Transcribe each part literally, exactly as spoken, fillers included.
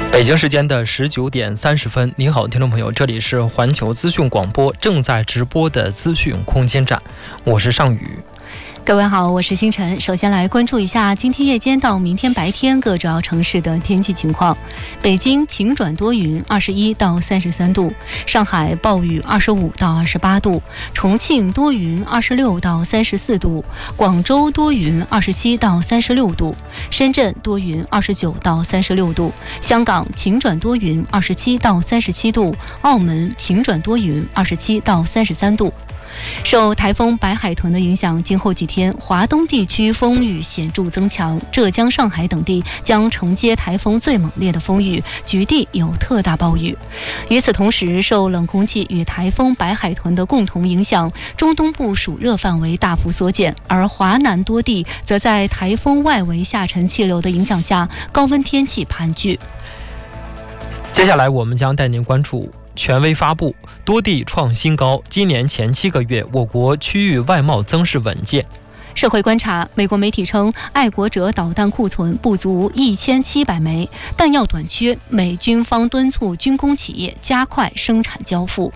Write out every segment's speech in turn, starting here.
北京时间的十九点三十分，你好，听众朋友，这里是环球资讯广播正在直播的资讯空间站，我是尚宇。 各位好，我是星辰。首先来关注一下今天夜间到明天白天各主要城市的天气情况。北京晴转多云，二十一到三十三度；上海暴雨，二十五到二十八度；重庆多云，二十六到三十四度；广州多云，二十七到三十六度；深圳多云，二十九到三十六度；香港晴转多云，二十七到三十七度；澳门晴转多云，二十七到三十三度。受台风白海豚的影响，今后几天华东地区风雨显著增强，浙江、上海等地将承接台风最猛烈的风雨，局地有特大暴雨。与此同时，受冷空气与台风白海豚的共同影响，中东部暑热范围大幅缩减，而华南多地则在台风外围下沉气流的影响下，高温天气盘踞。 接下来我们将带您关注权威发布，多地创新高。今年前七个月，我国区域外贸增势稳健。 社会观察，美国媒体称，爱国者导弹库存不足一千七百枚，弹药短缺，美军方敦促军工企业加快生产交付。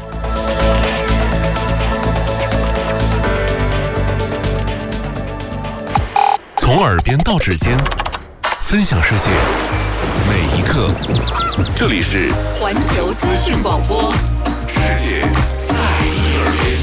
从耳边到指尖，分享世界每一刻。这里是环球资讯广播， 世界在你耳边。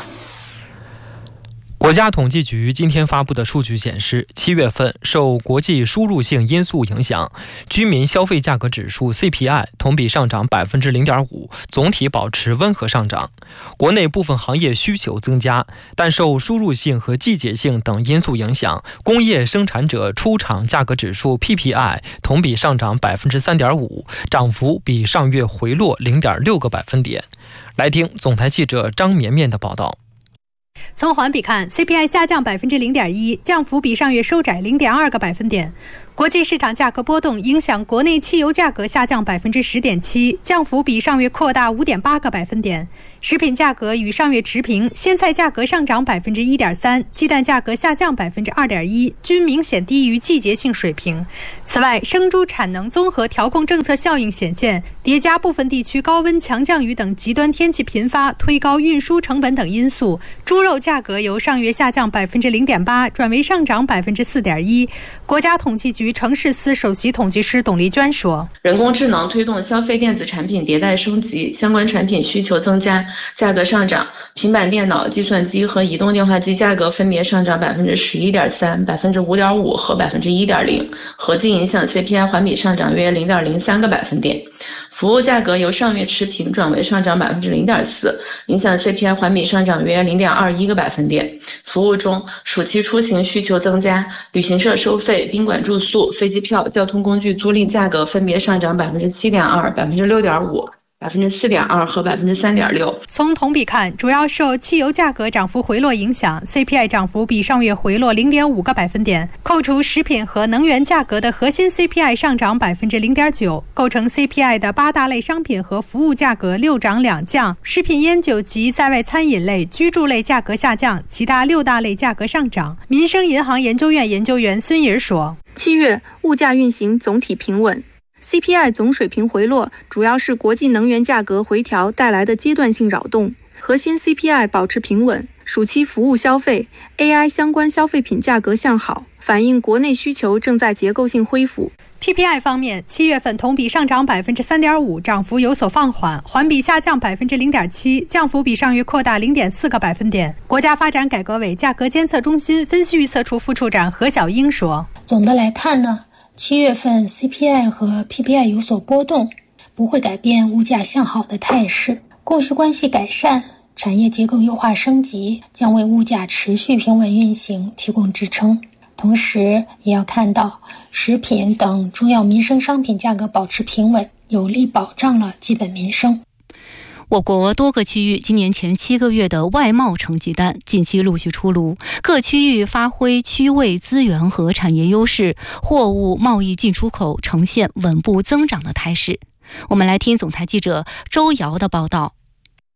国家统计局今天发布的数据显示，七月份受国际输入性因素影响，居民消费价格指数 C P I 同比上涨 百分之零点五， 总体保持温和上涨。国内部分行业需求增加，但受输入性和季节性等因素影响，工业生产者出厂价格指数 P P I 同比上涨 百分之三点五， 涨幅比上月回落 零点六个百分点。来听总台记者张绵绵的报道。 从环比看 ，C P I 下降 百分之零点一， 降幅比上月收窄 零点二个百分点。国际市场价格波动影响国内汽油价格下降 百分之十点七， 降幅比上月扩大 五点八个百分点。食品价格与上月持平，鲜菜价格上涨 百分之一点三， 鸡蛋价格下降 百分之二点一， 均明显低于季节性水平。此外，生猪产能综合调控政策效应显现，叠加部分地区高温、强降雨等极端天气频发，推高运输成本等因素，猪肉价格由上月下降 百分之零点八 转为上涨 百分之四点一。国家统计局城市司首席统计师董丽娟说， 人工智能推动消费电子产品迭代升级，相关产品需求增加，价格上涨。平板电脑、计算机和移动电话机价格分别上涨 百分之十一点三、百分之五点五 和 百分之一点零， 合计影响 C P I 环比上涨约 零点零三个百分点。服务价格由上月持平转为上涨 百分之零点四， 影响 C P I 环比上涨约 零点二一个百分点。服务中，暑期出行需求增加，旅行社收费、宾馆住宿、飞机票、交通工具租赁价格分别上涨 百分之七点二、百分之六点五。百分之四点二和百分之三点六。 从同比看，主要受汽油价格涨幅回落影响 ，C P I 涨幅比上月回落 零点五个百分点。扣除食品和能源价格的核心 C P I 上涨 百分之零点九， 构成 C P I 的八大类商品和服务价格六涨两降，食品烟酒及在外餐饮类、居住类价格下降，其他六大类价格上涨。民生银行研究院研究员孙怡说， 七月物价运行总体平稳。C P I 总水平回落，主要是国际能源价格回调带来的阶段性扰动。核心 C P I 保持平稳，暑期服务消费、A I 相关消费品价格向好，反映国内需求正在结构性恢复。 P P I 方面，七月份同比上涨 百分之三点五， 涨幅有所放缓，环比下降 百分之零点七， 降幅比上月扩大 零点四个百分点。国家发展改革委价格监测中心分析预测处副处长何小英说， 总的来看呢，七月份 C P I 和 P P I 有所波动，不会改变物价向好的态势。供需关系改善，产业结构优化升级，将为物价持续平稳运行提供支撑。同时也要看到食品等重要民生商品价格保持平稳，有力保障了基本民生。 我国多个区域今年前七个月的外贸成绩单近期陆续出炉，各区域发挥区位资源和产业优势，货物贸易进出口呈现稳步增长的态势。我们来听总台记者周瑶的报道。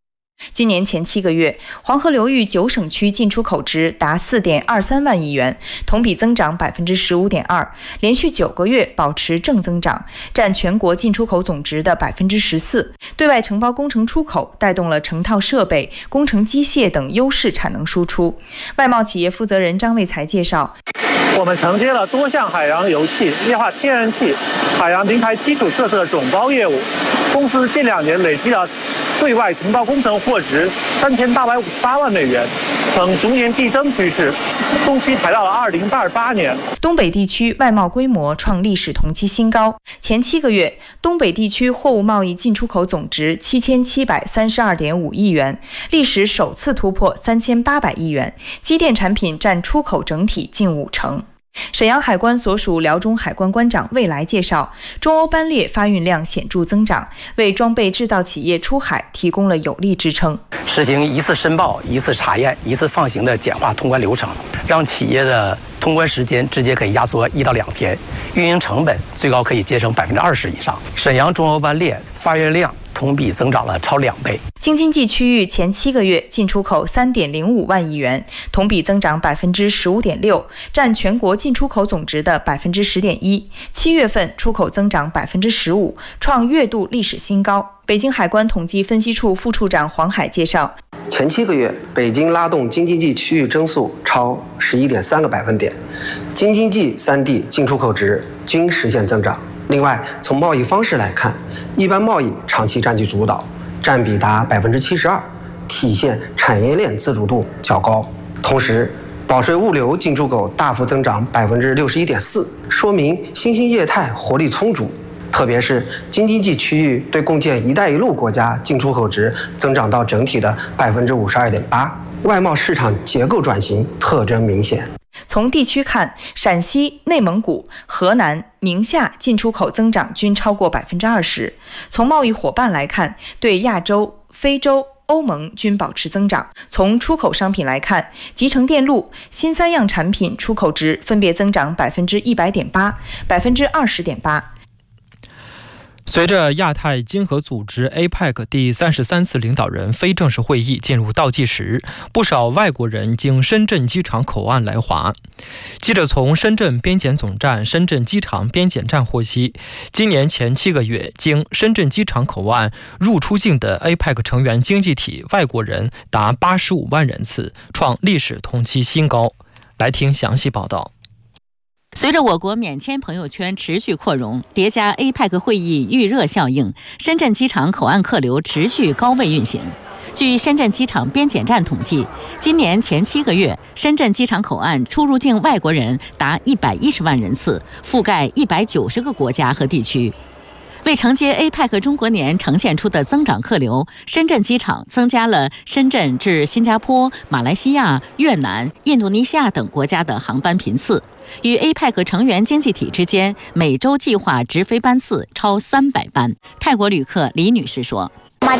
今年前七个月，黄河流域九省区进出口值达 四点二三万亿元，同比增长 百分之十五点二， 连续九个月保持正增长，占全国进出口总值的 百分之十四。 对外承包工程出口带动了成套设备、工程机械等优势产能输出。外贸企业负责人张卫才介绍， 我们承接了多项海洋油气、液化天然气、海洋平台基础设施的总包业务。公司近两年累计了对外承包工程货值三千八百五十八万美元，呈逐年递增趋势，中期排到了二零二八年。 东北地区外贸规模创历史同期新高，前七个月，东北地区货物贸易进出口总值七千七百三十二点五亿元，历史首次突破三千八百亿元，机电产品占出口整体近五成。沈阳海关所属辽中海关关长魏来介绍，中欧班列发运量显著增长，为装备制造企业出海提供了有力支撑。 实行一次申报、一次查验、一次放行的简化通关流程，让企业的通关时间直接可以压缩一到两天，运营成本最高可以节省百分之二十以上。沈阳中欧班列发运量同比增长了超两倍。 京津冀区域前七个月进出口 三点零五万亿元，同比增长 百分之十五点六， 占全国进出口总值的 百分之十点一。 七月份出口增长 百分之十五， 创月度历史新高。北京海关统计分析处副处长黄海介绍， 前七个月，北京拉动京津冀区域增速超 十一点三个百分点，京津冀三地进出口值均实现增长。另外，从贸易方式来看，一般贸易长期占据主导，占比达 百分之七十二， 体现产业链自主度较高。同时，保税物流进出口大幅增长 百分之六十一点四， 说明新兴业态活力充足。特别是京津冀区域对共建“一带一路”国家进出口值增长到整体的 百分之五十二点八， 外贸市场结构转型特征明显。 从地区看，陕西、内蒙古、河南、宁夏进出口增长均超过 百分之二十。从贸易伙伴来看，对亚洲、非洲、欧盟均保持增长。从出口商品来看，集成电路、新三样产品出口值分别增长 百分之一百点八、百分之二十点八。 随着亚太经合组织 A P E C 第三十三次领导人非正式会议进入倒计时，不少外国人经深圳机场口岸来华。记者从深圳边检总站深圳机场边检站获悉，今年前七个月，经深圳机场口岸入出境的 A P E C 成员经济体外国人达八十五万人次，创历史同期新高。来听详细报道。 随着我国免签朋友圈持续扩容，叠加 A P E C 会议预热效应，深圳机场口岸客流持续高位运行。据深圳机场边检站统计，今年前七个月，深圳机场口岸出入境外国人达一百一十万人次，覆盖一百九十个国家和地区。为承接 A P E C 中国年呈现出的增长客流，深圳机场增加了深圳至新加坡、马来西亚、越南、印度尼西亚等国家的航班频次。与 A P E C 成员经济体之间每周计划直飞班次超三百班。泰国旅客李女士说，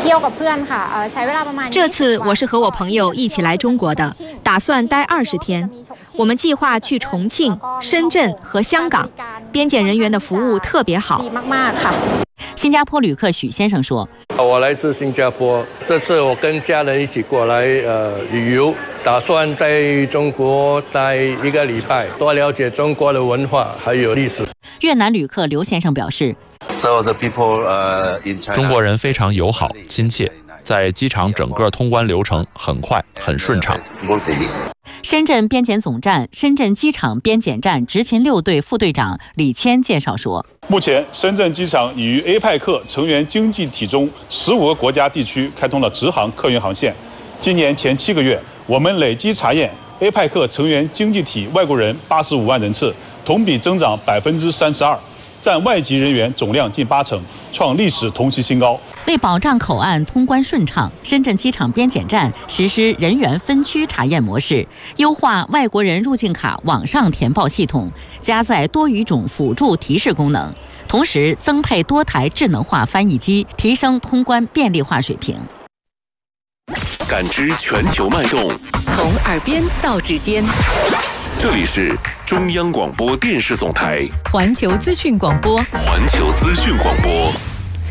这次我是和我朋友一起来中国的，打算待二十天。我们计划去重庆、深圳和香港，边检人员的服务特别好。 新加坡旅客许先生说， 我来自新加坡，这次我跟家人一起过来呃旅游，打算在中国待一个礼拜，多了解中国的文化还有历史。 越南旅客刘先生表示， 中国人非常友好亲切，在机场整个通关流程很快很顺畅。 深圳边检总站深圳机场边检站执勤六队副队长李谦介绍说， 目前深圳机场已于 A P E C 成员经济体中十五个国家地区开通了直航客运航线。今年前七个月，我们累计查验 A P E C 成员经济体外国人八十五万人次，同比增长 百分之三十二， 占外籍人员总量近八成，创历史同期新高。 为保障口岸通关顺畅，深圳机场边检站实施人员分区查验模式，优化外国人入境卡网上填报系统，加载多语种辅助提示功能，同时增配多台智能化翻译机，提升通关便利化水平。 感知全球脉动， 从耳边到指尖。 这里是中央广播电视总台环球资讯广播。 环球资讯广播。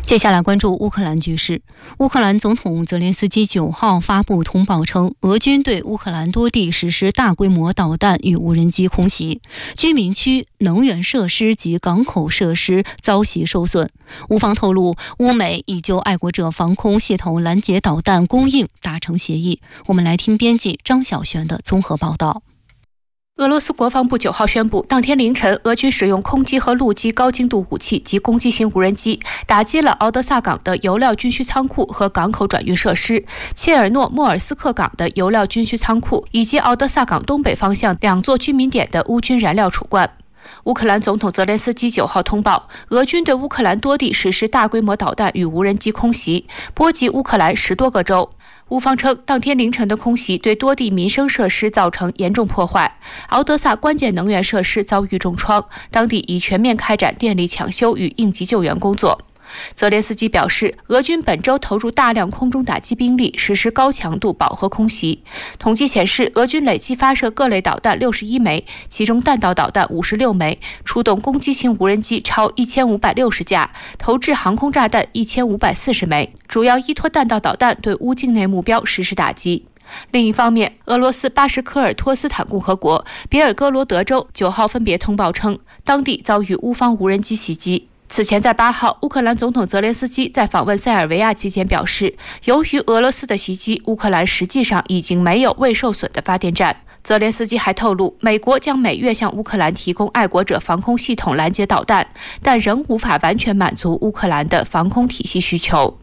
接下来关注乌克兰局势。乌克兰总统泽连斯基九号发布通报称，俄军对乌克兰多地实施大规模导弹与无人机空袭，居民区、能源设施及港口设施遭袭受损。乌方透露，乌美已就爱国者防空系统拦截导弹供应达成协议。我们来听编辑张小璇的综合报道。 俄罗斯国防部九号宣布，当天凌晨，俄军使用空机和陆基高精度武器及攻击型无人机，打击了敖德萨港的油料军需仓库和港口转运设施，切尔诺莫尔斯克港的油料军需仓库，以及敖德萨港东北方向两座居民点的乌军燃料储罐。乌克兰总统泽连斯基九号通报，俄军对乌克兰多地实施大规模导弹与无人机空袭，波及乌克兰十多个州。乌方称，当天凌晨的空袭对多地民生设施造成严重破坏，敖德萨关键能源设施遭遇重创，当地已全面开展电力抢修与应急救援工作。泽连斯基表示，俄军本周投入大量空中打击兵力，实施高强度饱和空袭。统计显示，俄军累计发射各类导弹六十一枚，其中弹道导弹五十六枚，出动攻击型无人机超一千五百六十架，投掷航空炸弹一千五百四十枚，主要依托弹道导弹对乌境内目标实施打击。另一方面，俄罗斯巴什科尔托斯坦共和国、别尔哥罗德州九号分别通报称，当地遭遇乌方无人机袭击。此前在八号，乌克兰总统泽连斯基在访问塞尔维亚期间表示，由于俄罗斯的袭击，乌克兰实际上已经没有未受损的发电站。泽连斯基还透露，美国将每月向乌克兰提供爱国者防空系统拦截导弹，但仍无法完全满足乌克兰的防空体系需求。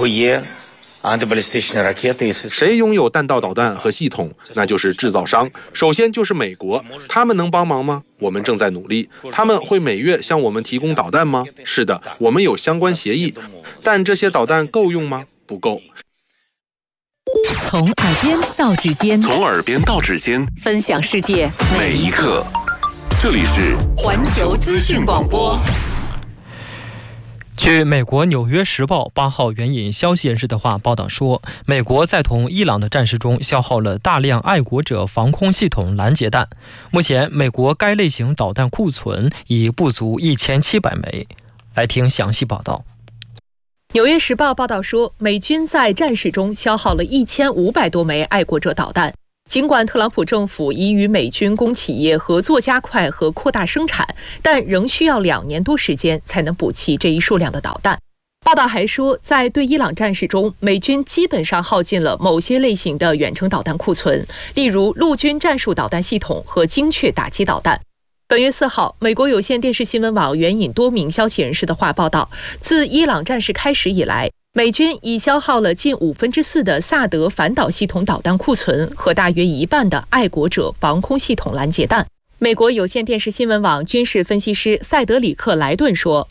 谁拥有弹道导弹和系统，那就是制造商。首先就是美国，他们能帮忙吗？我们正在努力。他们会每月向我们提供导弹吗？是的，我们有相关协议。但这些导弹够用吗？不够。 从耳边到指尖， 从耳边到指尖， 分享世界每一刻。这里是环球资讯广播。 据美国《纽约时报》八号援引消息人士的话报道说，美国在同伊朗的战事中消耗了大量爱国者防空系统拦截弹。目前，美国该类型导弹库存已不足一千七百枚。来听详细报道。 《纽约时报》报道说，美军在战事中消耗了一千五百多枚爱国者导弹。尽管特朗普政府已与美军工企业合作加快和扩大生产，但仍需要两年多时间才能补齐这一数量的导弹。报道还说，在对伊朗战事中，美军基本上耗尽了某些类型的远程导弹库存，例如陆军战术导弹系统和精确打击导弹。本月四号，美国有线电视新闻网援引多名消息人士的话报道，自伊朗战事开始以来，美军已消耗了近五分之四的萨德反导系统导弹库存和大约一半的爱国者防空系统拦截弹。美国有线电视新闻网军事分析师塞德里克·莱顿说，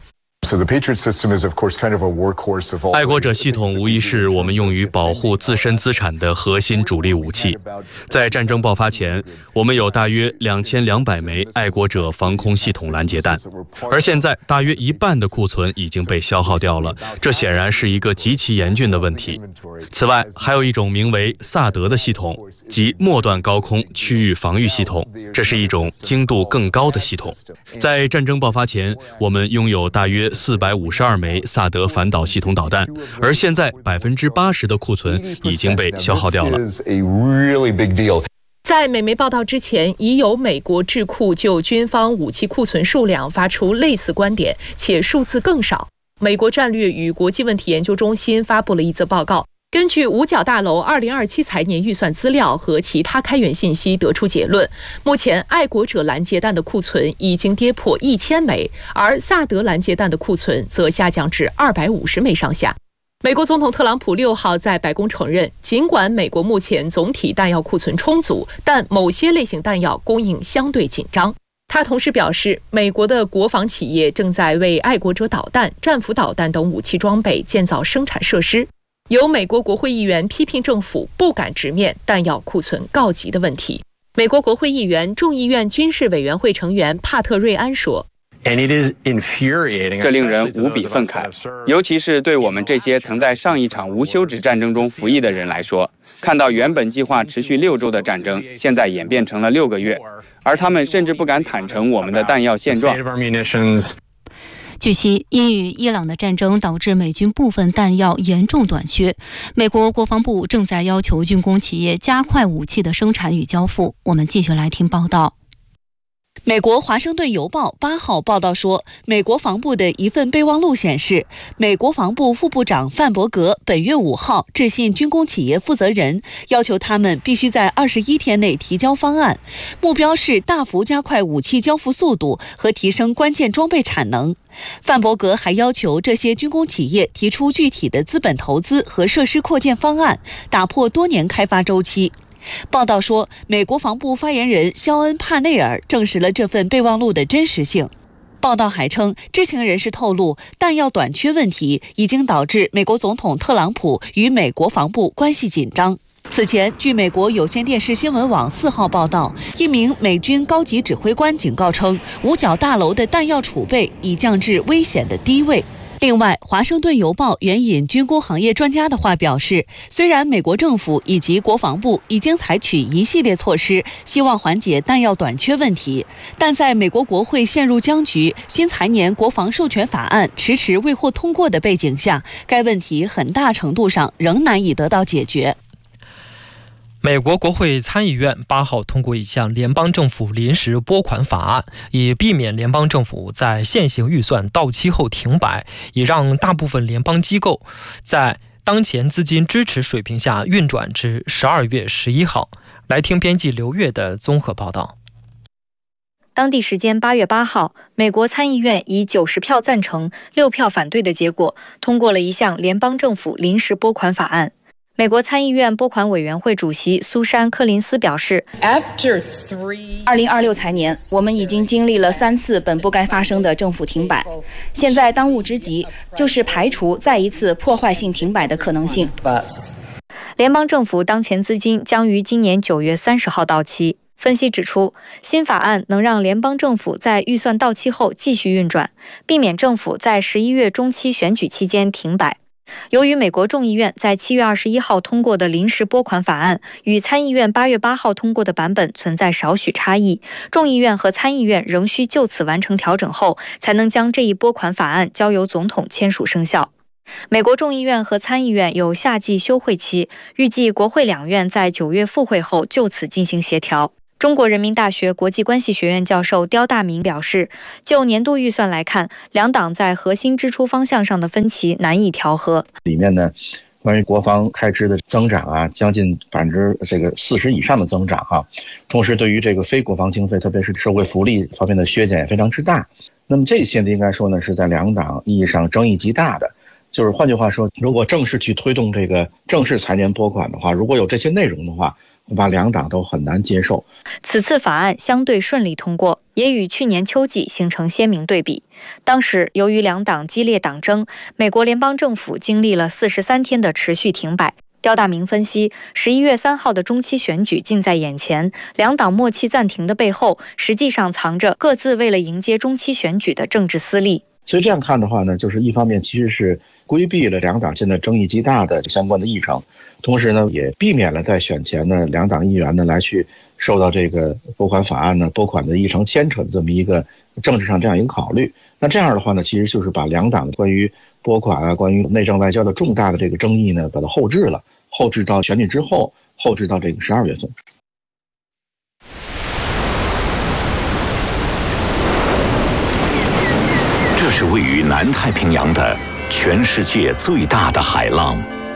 爱国者系统无疑是我们用于保护自身资产的核心主力武器。在战争爆发前，我们有大约两千两百枚爱国者防空系统拦截弹，而现在大约一半的库存已经被消耗掉了，这显然是一个极其严峻的问题。此外，还有一种名为萨德的系统，即末段高空区域防御系统，这是一种精度更高的系统。在战争爆发前，我们拥有大约四百五十二枚萨德反导系统导弹，而现在百分之八十的库存已经被消耗掉了。 在美媒报道之前，已有美国智库就军方武器库存数量发出类似观点，且数字更少。美国战略与国际问题研究中心发布了一则报告，根据五角大楼二零二七财年预算资料和其他开源信息得出结论，目前爱国者拦截弹的库存已经跌破一千枚，而萨德拦截弹的库存则下降至二百五十枚上下。美国总统特朗普六号在白宫承认，尽管美国目前总体弹药库存充足，但某些类型弹药供应相对紧张。他同时表示，美国的国防企业正在为爱国者导弹、战斧导弹等武器装备建造生产设施。有美国国会议员批评政府不敢直面弹药库存告急的问题。美国国会议员众议院军事委员会成员帕特瑞安说， 这令人无比愤慨，尤其是对我们这些曾在上一场无休止战争中服役的人来说，看到原本计划持续六周的战争，现在演变成了六个月，而他们甚至不敢坦诚我们的弹药现状。 据悉，因与伊朗的战争导致美军部分弹药严重短缺，美国国防部正在要求军工企业加快武器的生产与交付。我们继续来听报道。 美国《华盛顿邮报》八号报道说，美国防部的一份备忘录显示，美国防部副部长范伯格本月五号致信军工企业负责人，要求他们必须在二十一天内提交方案，目标是大幅加快武器交付速度和提升关键装备产能。范伯格还要求这些军工企业提出具体的资本投资和设施扩建方案，打破多年开发周期。报道说，美国防部发言人肖恩·帕内尔证实了这份备忘录的真实性。报道还称，知情人士透露，弹药短缺问题已经导致美国总统特朗普与美国防部关系紧张。此前，据美国有线电视新闻网四号报道，一名美军高级指挥官警告称，五角大楼的弹药储备已降至危险的低位。另外，《华盛顿邮报》援引军工行业专家的话表示，虽然美国政府以及国防部已经采取一系列措施，希望缓解弹药短缺问题，但在美国国会陷入僵局、新财年国防授权法案迟迟未获通过的背景下，该问题很大程度上仍难以得到解决。 美国国会参议院八号通过一项联邦政府临时拨款法案，以避免联邦政府在现行预算到期后停摆，以让大部分联邦机构在当前资金支持水平下运转至十二月十一号。来听编辑刘月的综合报道。 当地时间八月八号，美国参议院以九十票赞成、六票反对的结果，通过了一项联邦政府临时拨款法案。美国参议院拨款委员会主席苏珊·柯林斯表示， 二零二六财年，我们已经经历了三次本不该发生的政府停摆，现在当务之急就是排除再一次破坏性停摆的可能性。 联邦政府当前资金将于今年九月三十号到期。分析指出，新法案能让联邦政府在预算到期后继续运转，避免政府在十一月中期选举期间停摆。由于美国众议院在七月二十一号通过的临时拨款法案与参议院八月八号通过的版本存在少许差异，众议院和参议院仍需就此完成调整后，才能将这一拨款法案交由总统签署生效。美国众议院和参议院有夏季休会期，预计国会两院在九月复会后就此进行协调。中国人民大学国际关系学院教授刁大明表示，就年度预算来看，两党在核心支出方向上的分歧难以调和。 里面呢，关于国防开支的增长啊，将近百分之这个四十以上的增长哈、啊。同时，对于这个非国防经费，特别是社会福利方面的削减也非常之大。那么这些呢，应该说呢，是在两党意义上争议极大的。就是换句话说，如果正式去推动这个正式财年拨款的话，如果有这些内容的话，恐怕两党都很难接受。 此次法案相对顺利通过，也与去年秋季形成鲜明对比。当时由于两党激烈党争，美国联邦政府经历了四十三天的持续停摆。刁大明分析，十一月三号的中期选举近在眼前，两党默契暂停的背后，实际上藏着各自为了迎接中期选举的政治私利。 所以这样看的话呢，就是一方面其实是规避了两党现在争议极大的相关的议程，同时呢也避免了在选前呢两党议员呢来去受到这个拨款法案呢拨款的议程牵扯的这么一个政治上这样一个考虑。那这样的话呢，其实就是把两党关于拨款啊、关于内政外交的重大的这个争议呢，把它后置了，后置到选举之后，后置到这个十二月份。 这是位于南太平洋的全世界最大的海浪。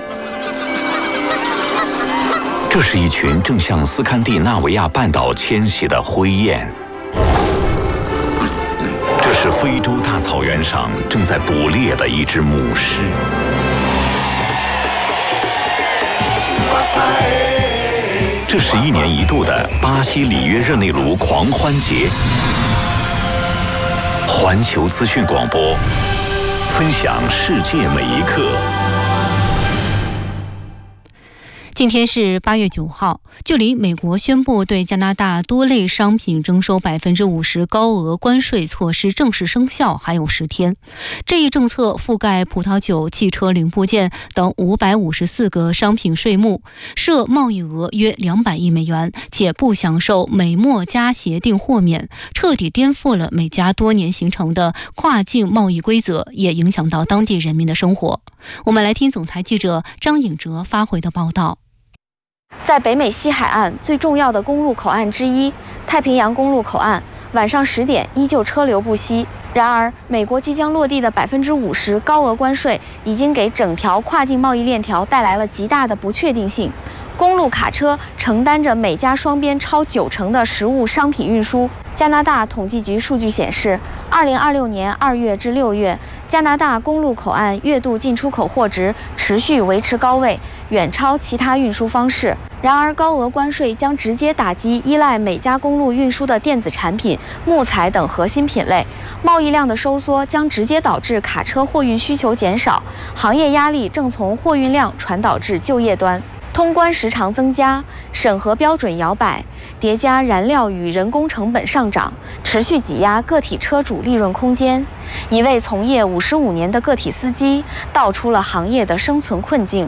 这是一群正向斯堪的纳维亚半岛迁徙的灰雁。这是非洲大草原上正在捕猎的一只母狮。这是一年一度的巴西里约热内卢狂欢节。环球资讯广播，分享世界每一刻。 今天是八月九号，距离美国宣布对加拿大多类商品征收百分之五十高额关税措施正式生效还有十天。这一政策覆盖葡萄酒、汽车零部件等五百五十四个商品税目，涉贸易额约两百亿美元，且不享受美墨加协定豁免，彻底颠覆了美加多年形成的跨境贸易规则，也影响到当地人民的生活。我们来听总台记者张颖哲发回的报道。 在北美西海岸最重要的公路口岸之一太平洋公路口岸，晚上十点依旧车流不息。然而，美国即将落地的百分之五十高额关税，已经给整条跨境贸易链条带来了极大的不确定性。公路卡车承担着美加双边超九成的实物商品运输。加拿大统计局数据显示，二零二六年二月至六月，加拿大公路口岸月度进出口货值持续维持高位，远超其他运输方式。然而，高额关税将直接打击依赖美加公路运输的电子产品、木材等核心品类，贸易量的收缩将直接导致卡车货运需求减少，行业压力正从货运量传导至就业端。通关时长增加，审核标准摇摆，叠加燃料与人工成本上涨，持续挤压个体车主利润空间。一位从业五十五年的个体司机道出了行业的生存困境。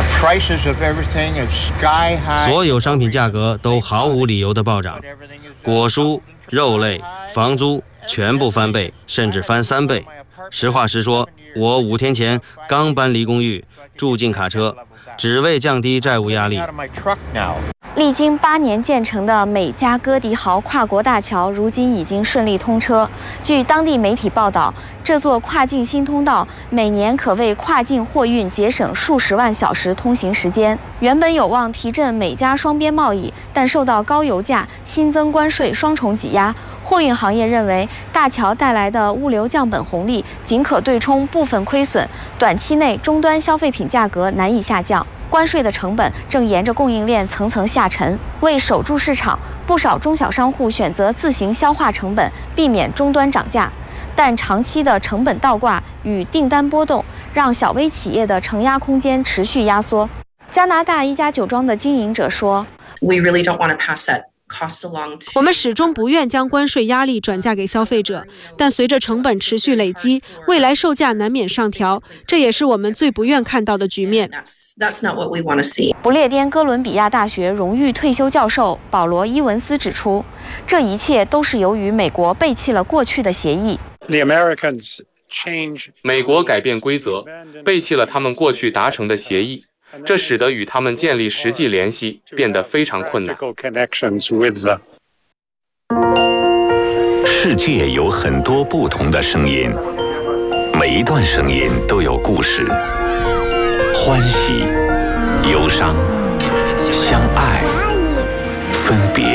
所有商品价格都毫无理由的暴涨，果蔬、肉类、房租全部翻倍，甚至翻三倍。实话实说，我五天前刚搬离公寓，住进卡车，只为降低债务压力。 历经八年建成的美加哥迪豪跨国大桥，如今已经顺利通车。据当地媒体报道，这座跨境新通道每年可为跨境货运节省数十万小时通行时间。原本有望提振美加双边贸易，但受到高油价、新增关税双重挤压，货运行业认为大桥带来的物流降本红利仅可对冲部分亏损，短期内终端消费品价格难以下降。关税的成本正沿着供应链层层下沉，为守住市场，不少中小商户选择自行消化成本，避免终端涨价。但长期的成本倒挂与订单波动，让小微企业的承压空间持续压缩。加拿大一家酒庄的经营者说 ：“We really don't want to pass that。”我们始终不愿将关税压力转嫁给消费者，但随着成本持续累积，未来售价难免上调，这也是我们最不愿看到的局面。 不列颠哥伦比亚大学荣誉退休教授保罗·伊文斯指出，这一切都是由于美国背弃了过去的协议。 美国改变规则，背弃了他们过去达成的协议。这使得与他们建立实际联系变得非常困难。 世界有很多不同的声音，每一段声音都有故事，欢喜、忧伤、相爱、分别。